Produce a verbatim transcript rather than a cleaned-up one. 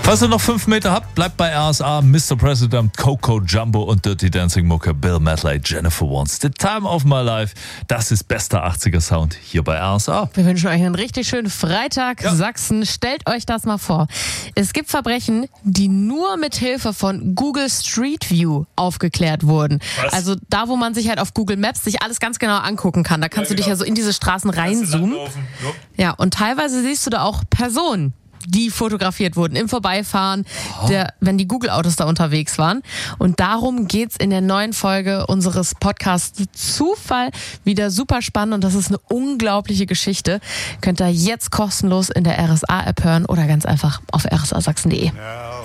Falls ihr noch fünf Meter habt, bleibt bei R S A. Mister President, Coco Jumbo und Dirty Dancing Mucke, Bill Medley, Jennifer Warnes. The Time of My Life. Das ist bester achtziger Sound hier bei R S A. Wir wünschen euch einen richtig schönen Freitag, Ja. Sachsen. Stellt euch das mal vor. Es gibt Verbrechen, die nur mit Hilfe von Google Street View aufgeklärt wurden. Was? Also da, wo man sich halt auf Google Maps sich alles ganz genau angucken kann. Da kannst Ja, du dich genau. ja so in diese Straßen reinzoomen. Ja, und teilweise siehst du da auch Personen, die fotografiert wurden im Vorbeifahren, der, wenn die Google-Autos da unterwegs waren. Und darum geht's in der neuen Folge unseres Podcasts Zufall. Wieder super spannend und das ist eine unglaubliche Geschichte. Könnt ihr jetzt kostenlos in der R S A-App hören oder ganz einfach auf r s a sachsen punkt de. Now